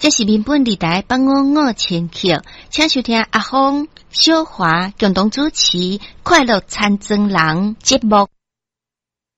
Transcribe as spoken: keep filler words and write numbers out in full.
这是民本电台帮我我千曲，请收听阿峰、小华共同主持《快乐餐庄人》节目。